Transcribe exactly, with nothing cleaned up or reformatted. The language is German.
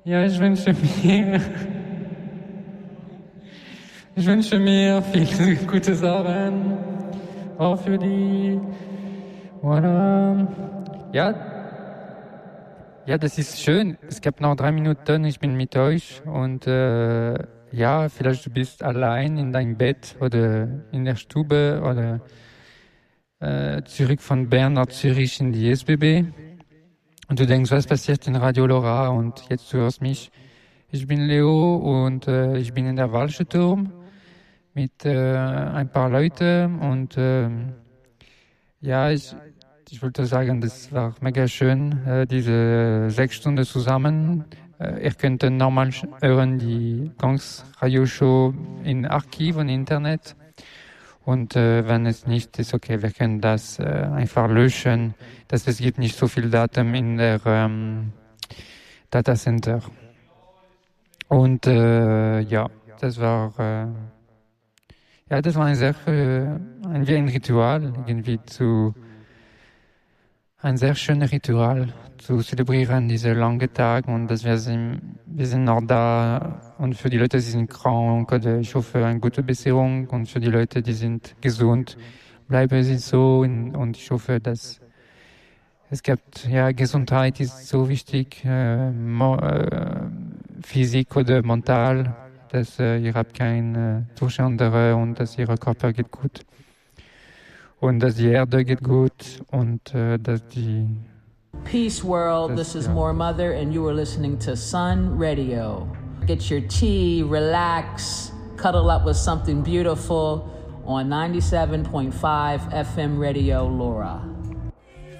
Ja, ich wünsche mir, ich wünsche mir viele gute Sachen, auch für die, voilà. Ja, ja, das ist schön. Es gibt noch drei Minuten, ich bin mit euch und äh, ja, vielleicht du bist allein in deinem Bett oder in der Stube oder äh, zurück von Bern nach Zürich in die S B B und du denkst, was passiert in Radio Lora und jetzt du hörst mich. Ich bin Leo und äh, ich bin in der Walscheturm mit äh, ein paar Leuten und äh, ja, ich, ich wollte sagen, das war mega schön, äh, diese sechs Stunden zusammen. Äh, ihr könnt normal hören die ganz Radioshow in Archiv und Internet. Und äh, wenn es nicht ist, okay, wir können das äh, einfach löschen. Das, es gibt nicht so viel Daten in der ähm, Datacenter. Und äh, ja, das war äh, ja, das war ein sehr äh, ein, wie ein Ritual irgendwie zu ein sehr schönes Ritual zu zelebrieren diese langen Tage und dass wir sind wir sind noch da und für die Leute, die sind krank oder ich hoffe eine gute Besserung und für die Leute, die sind gesund, bleiben sie so und, und ich hoffe, dass es gibt, ja, Gesundheit ist so wichtig, äh, mo, äh, Physik oder mental, dass äh, ihr habt keine äh, Zustände und dass ihr Körper geht gut und dass die Erde geht gut und äh, dass die Peace world, this is More Mother and you are listening to Sun Radio. Get your tea, relax, cuddle up with something beautiful on ninety-seven point five F M Radio Lora.